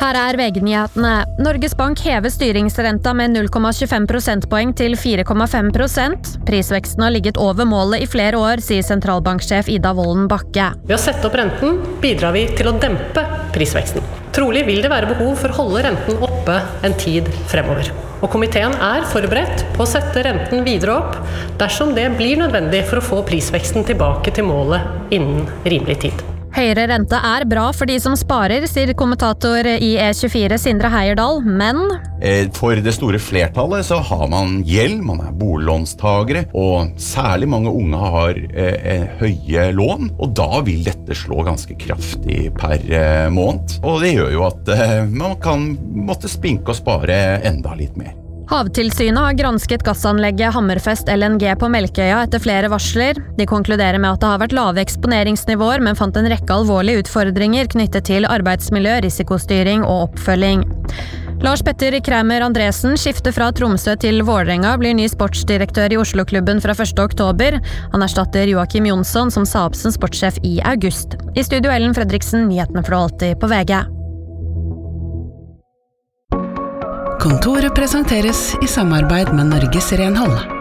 Her VG-nyhetene. Norges Bank hever styringsrenta med 0,25 prosentpoeng til 4,5%. Prisveksten har ligget over målet i flere år, sier sentralbanksjef Ida Wolden Bakke. Ved å sette opp renten bidrar vi til å dempe prisveksten. Trolig vil det være behov for å holde renten oppe en tid fremover. Og komiteen forberedt på å sette renten videre opp dersom det blir nødvendig for å få prisveksten tilbake til målet innen rimelig tid. Høyere rente bra for de som sparer, sier kommentator i E24 Sindre Heierdal, men for det store flertallet så har man gjeld, man boliglånstagere, og særlig mange unge har høye lån, og da vil dette slå ganske kraftig per måned. Og det gjør jo at man kan måtte spinke og spare enda litt mer. Havtilsynet har gransket gassanlegget Hammerfest LNG på Melkøya etter flere varsler. De konkluderer med at det har vært lave eksponeringsnivåer, men fant en rekke alvorlige utfordringer knyttet til arbeidsmiljø, risikostyring og oppfølging. Lars Petter Kramer Andresen skifter fra Tromsø til Vålerenga, blir ny sportsdirektør i Oslo-klubben fra 1. oktober. Han erstatter Joakim Jonsson som sa opp som sportssjef i august. I studio Ellen Fredriksen, nyhetene for alltid på VG. Kontoret presenteres i samarbeid med Norges Renhold.